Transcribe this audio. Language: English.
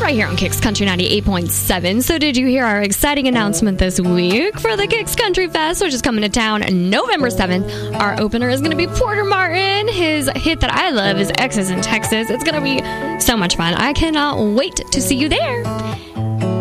right here on Kicks Country 98.7. So did you hear our exciting announcement this week for the Kicks Country Fest, which is coming to town November 7th? Our opener is going to be Porter Martin. His hit that I love is X's in Texas. It's going to be so much fun. I cannot wait to see you there.